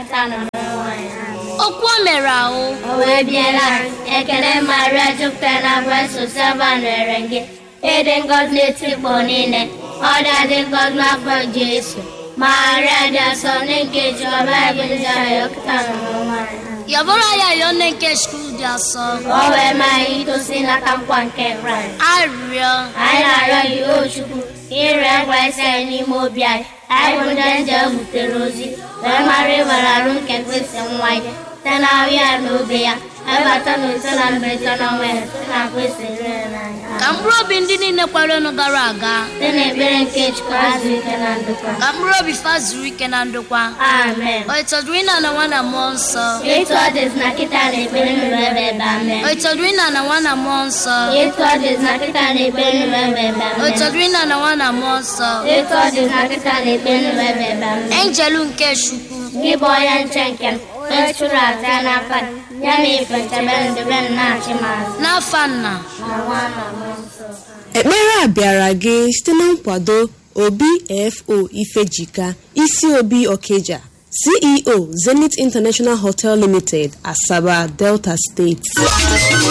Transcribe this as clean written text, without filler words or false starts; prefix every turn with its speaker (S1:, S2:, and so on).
S1: nkịta nọ n'ụwa.
S2: Okwu o mere ahụ.
S1: O wee biela ekele Maria jupụtara na Grace Sava nwere gị. Ịdị ngọzi n'etikpọ niile. Ọ dị ngọzi n'afọ Jesu. Maria dị asọ nke Jehova bụ ndị ahụ nkịta nọ n'ụwa.
S2: Yabụrụ ya yọọ nne nke Chukwu dị asọ.
S1: O wee maa anyị itosi n'aka nkwa nke Kraịst.
S2: Arịrịọ.
S1: Anyị na-arịọ gị o Chukwu ire Kraịst anyị n'ime obi anyị. Anyị bụ ndị nje butere ozi wee mara ịwere arụ nke Kristi nwa ya site na ahụ ya na obe ya ebata na ise na mberede n'ọnwa ya site na Kristi rere n'anya.
S2: Ka mkpụrụ obi ndị niile kwerenụ gara aga.
S1: Site n'ekpere nke Chukwu azụ ike na ndokwa.
S2: Ka mkpụrụ obi fa zuru ike na ndokwa.
S1: Amen.
S2: O ịtọdụrụ ịna na nwa na mmụọ nsọ.
S1: Etu ọ dịzị na kịta na ekpere nụrụ ebe ebe amen.
S2: O ịtọdụrụ ịna na nwa na mmụọ nsọ.
S1: Etu ọ dịzị na kịta na ekpere nụrụ ebe ebe
S2: O
S1: amen.
S2: ịtọdụrụ ịna na nwa na mmụọ nsọ.
S1: Etu ọ dịzị na kịta na ekpere nụrụ ebe ebe amen.
S2: Enjelu nke Chukwu.
S1: Gị bụ onye nche nke m, onye chụrụ aja n'aka ya na ife nchebe ndebe m na-achị m azụ.
S2: N'afa Nna
S1: Na Nwa na Mmụọ Nsọ.
S3: Ekpere a bịara gị site na nkwado OBFO Ifejika, isi Obi Okeja, CEO Zenith International Hotel Limited, Asaba, Delta State.